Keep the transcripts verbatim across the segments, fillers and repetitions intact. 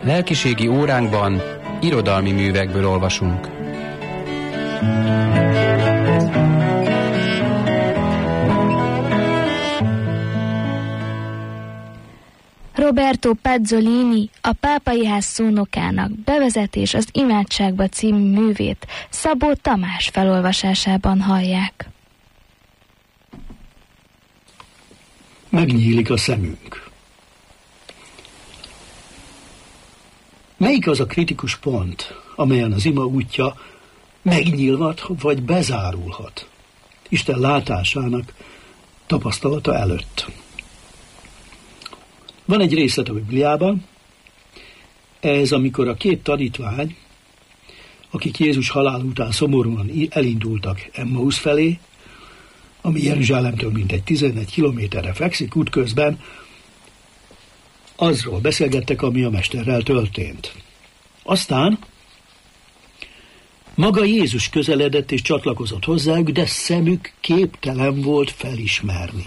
Lelkiségi óránkban irodalmi művekből olvasunk. Roberto Pazzolini, a Pápai Ház szónokának Bevezetés az imádságba című művét Szabó Tamás felolvasásában hallják. Megnyílik a szemünk. Melyik az a kritikus pont, amelyen az ima útja megnyílhat vagy bezárulhat Isten látásának tapasztalata előtt? Van egy részlet a Bibliában, ez amikor a két tanítvány, akik Jézus halál után szomorúan elindultak Emmausz felé, ami Jeruzsálemtől mintegy tizenegy kilométerre fekszik, útközben azról beszélgettek, ami a mesterrel történt. Aztán maga Jézus közeledett és csatlakozott hozzájuk, de szemük képtelen volt felismerni.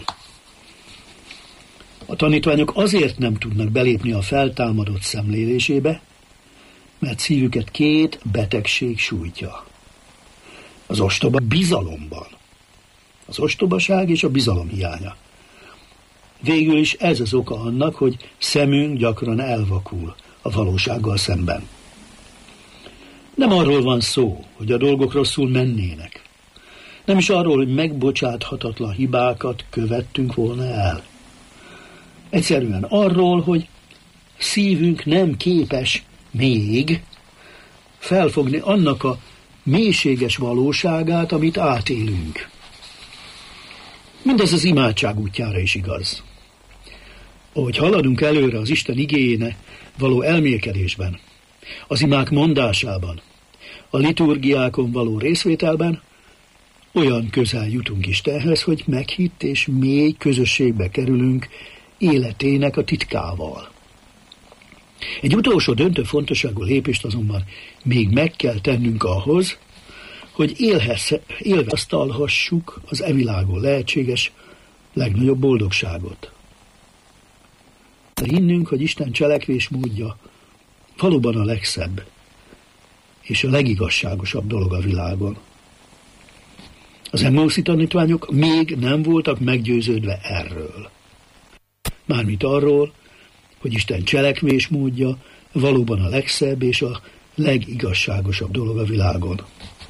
A tanítványok azért nem tudnak belépni a feltámadott szemlélésébe, mert szívüket két betegség sújtja. Az ostoba bizalomban. Az ostobaság és a bizalom hiánya. Végül is ez az oka annak, hogy szemünk gyakran elvakul a valósággal szemben. Nem arról van szó, hogy a dolgok rosszul mennének. Nem is arról, hogy megbocsáthatatlan hibákat követtünk volna el. Egyszerűen arról, hogy szívünk nem képes még felfogni annak a mélységes valóságát, amit átélünk. Mindez az imádság útjára is igaz. Ahogy haladunk előre az Isten igéjéne való elmélkedésben, az imák mondásában, a liturgiákon való részvételben, olyan közel jutunk Istenhez, hogy meghitt és mély közösségbe kerülünk életének a titkával. Egy utolsó döntő fontosságú lépést azonban még meg kell tennünk ahhoz, hogy élve asztalhassuk az e világon lehetséges legnagyobb boldogságot. Hinnünk, hogy Isten cselekvés módja valóban a legszebb és a legigazságosabb dolog a világon. Az emmauszi tanítványok még nem voltak meggyőződve erről. Mármint arról, hogy Isten cselekvés módja valóban a legszebb és a legigazságosabb dolog a világon.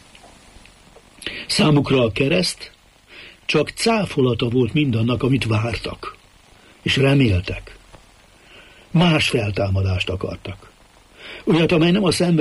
Számukra a kereszt csak cáfolata volt mindannak, amit vártak, és reméltek. Más feltámadást akartak. Olyat, amely nem a szenvedés